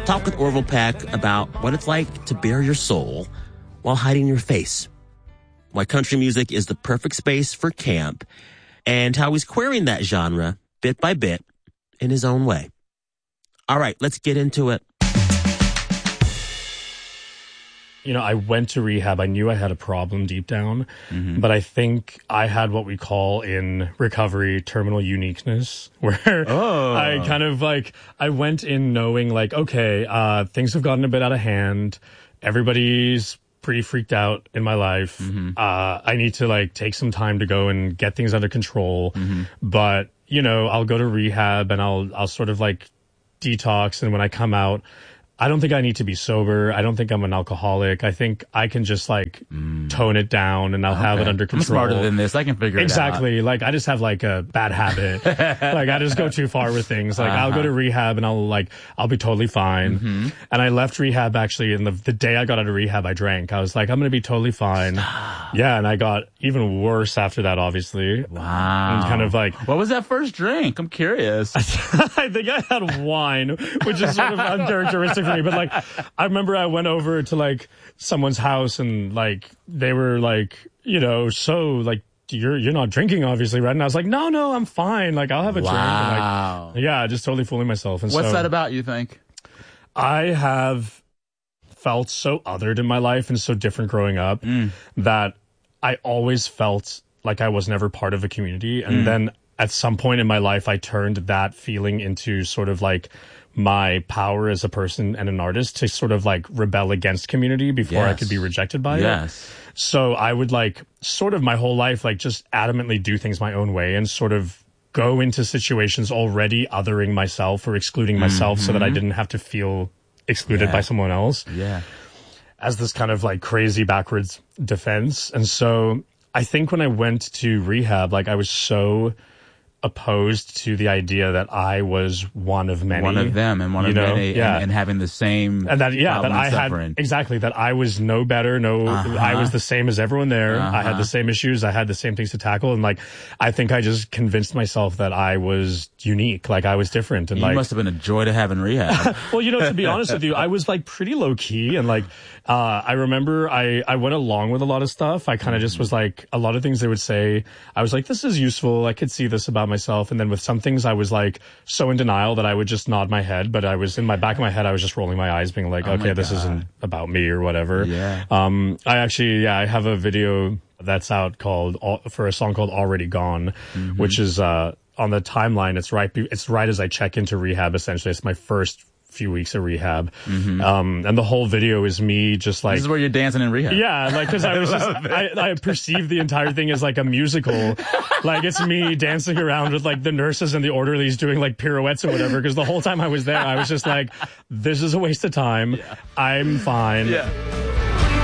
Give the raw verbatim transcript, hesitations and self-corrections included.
talk with Orville Peck about what it's like to bare your soul while hiding your face, why country music is the perfect space for camp, and how he's querying that genre bit by bit in his own way. All right, let's get into it. You know, I went to rehab. I knew I had a problem deep down, mm-hmm. but I think I had what we call in recovery terminal uniqueness, where oh. I kind of like, I went in knowing like, okay, uh, things have gotten a bit out of hand. Everybody's pretty freaked out in my life. Mm-hmm. Uh, I need to like take some time to go and get things under control. Mm-hmm. But, you know, I'll go to rehab and I'll, I'll sort of like detox. And when I come out, I don't think I need to be sober. I don't think I'm an alcoholic. I think I can just like mm. tone it down and I'll okay. have it under control. I'm smarter than this. I can figure exactly. it out. Exactly. Like I just have like a bad habit. Like I just go too far with things. Like uh-huh. I'll go to rehab and I'll like, I'll be totally fine. Mm-hmm. And I left rehab actually and the, the day I got out of rehab, I drank. I was like, I'm going to be totally fine. Yeah. And I got even worse after that, obviously. Wow. And kind of like. What was that first drink? I'm curious. I think I had wine, which is sort of uncharacteristic for me, but like, I remember I went over to like someone's house and like they were like, you know, so like you're you're not drinking obviously, right? And I was like, no, no, I'm fine. Like I'll have a wow. drink. And, like, yeah, just totally fooling myself. And what's so, that about? You think? I have felt so othered in my life and so different growing up mm. that I always felt like I was never part of a community, and mm. then at some point in my life, I turned that feeling into sort of like my power as a person and an artist to sort of like rebel against community before yes. I could be rejected by yes. it. So I would like sort of my whole life, like just adamantly do things my own way and sort of go into situations already othering myself or excluding mm-hmm. myself so that I didn't have to feel excluded yeah. by someone else. Yeah. As this kind of like crazy backwards defense. And so I think when I went to rehab, like I was so opposed to the idea that I was one of many, one of them, and one of know? many, yeah. and, and having the same, and that yeah, that I suffering. had exactly that I was no better, no, uh-huh. I was the same as everyone there. Uh-huh. I had the same issues, I had the same things to tackle, and like I think I just convinced myself that I was unique, like I was different, and you like must have been a joy to have in rehab. Well, you know, to be honest with you, I was like pretty low key, and like uh I remember I I went along with a lot of stuff. I kind of just was like a lot of things they would say. I was like, this is useful. I could see this about myself, and then with some things I was like so in denial that I would just nod my head, but I was in my back of my head, I was just rolling my eyes being like, oh okay, this isn't about me or whatever. Yeah. Um, I actually, yeah, I have a video that's out called, for a song called Already Gone, mm-hmm. which is, uh, on the timeline. It's right, it's right as I check into rehab, essentially. It's my first few weeks of rehab. Mm-hmm. Um, and the whole video is me just like... This is where you're dancing in rehab. Yeah, like, cause I was just, I, I perceived the entire thing as like a musical. Like it's me dancing around with like the nurses and the orderlies doing like pirouettes or whatever. Cause the whole time I was there, I was just like, this is a waste of time. Yeah. I'm fine. Yeah.